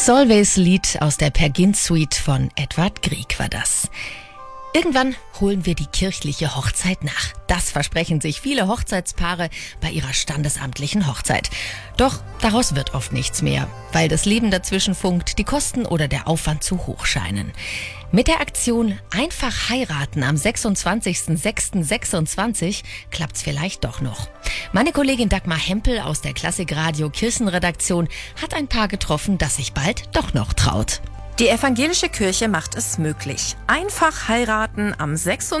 Solveys Lied aus der Per Gynt Suite von Edvard Grieg war das. Irgendwann holen wir die kirchliche Hochzeit nach. Das versprechen sich viele Hochzeitspaare bei ihrer standesamtlichen Hochzeit. Doch daraus wird oft nichts mehr, weil das Leben dazwischen funkt, die Kosten oder der Aufwand zu hoch scheinen. Mit der Aktion Einfach heiraten am 26.06.26 klappt's vielleicht doch noch. Meine Kollegin Dagmar Hempel aus der Klassikradio Kirchenredaktion hat ein Paar getroffen, das sich bald doch noch traut. Die evangelische Kirche macht es möglich. Einfach heiraten am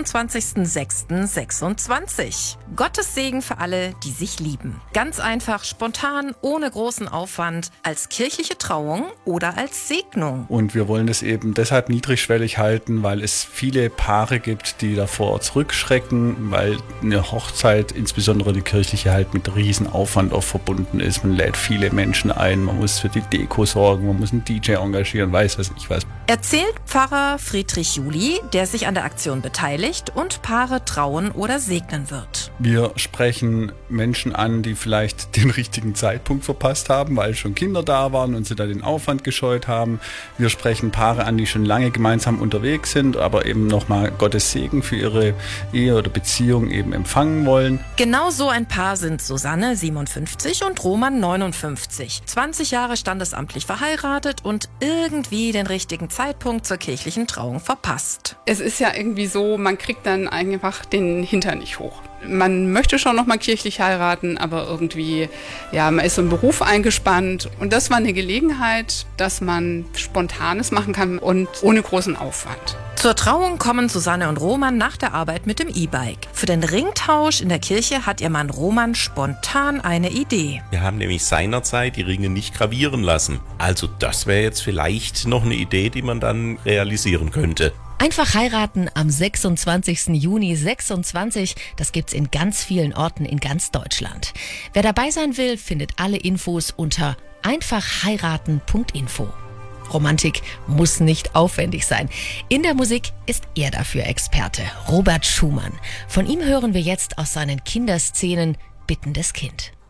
26.06.26. Gottes Segen für alle, die sich lieben. Ganz einfach, spontan, ohne großen Aufwand, als kirchliche Trauung oder als Segnung. Und wir wollen es eben deshalb niedrigschwellig halten, weil es viele Paare gibt, die davor zurückschrecken, weil eine Hochzeit, insbesondere die kirchliche, halt mit Riesenaufwand auch verbunden ist. Man lädt viele Menschen ein, man muss für die Deko sorgen, man muss einen DJ engagieren, weiß ich weiß. Erzählt Pfarrer Friedrich Juli, der sich an der Aktion beteiligt und Paare trauen oder segnen wird. Wir sprechen Menschen an, die vielleicht den richtigen Zeitpunkt verpasst haben, weil schon Kinder da waren und sie da den Aufwand gescheut haben. Wir sprechen Paare an, die schon lange gemeinsam unterwegs sind, aber eben nochmal Gottes Segen für ihre Ehe oder Beziehung eben empfangen wollen. Genau so ein Paar sind Susanne, 57, und Roman, 59. 20 Jahre standesamtlich verheiratet und irgendwie den richtigen Zeitpunkt zur kirchlichen Trauung verpasst. Es ist ja irgendwie so, man kriegt dann einfach den Hintern nicht hoch. Man möchte schon noch mal kirchlich heiraten, aber irgendwie, ja, man ist so im Beruf eingespannt. Und das war eine Gelegenheit, dass man Spontanes machen kann und ohne großen Aufwand. Zur Trauung kommen Susanne und Roman nach der Arbeit mit dem E-Bike. Für den Ringtausch in der Kirche hat ihr Mann Roman spontan eine Idee. Wir haben nämlich seinerzeit die Ringe nicht gravieren lassen. Also das wäre jetzt vielleicht noch eine Idee, die man dann realisieren könnte. Einfach heiraten am 26. Juni 26, das gibt's in ganz vielen Orten in ganz Deutschland. Wer dabei sein will, findet alle Infos unter einfachheiraten.info. Romantik muss nicht aufwendig sein. In der Musik ist er dafür Experte, Robert Schumann. Von ihm hören wir jetzt aus seinen Kinderszenen Bittendes Kind.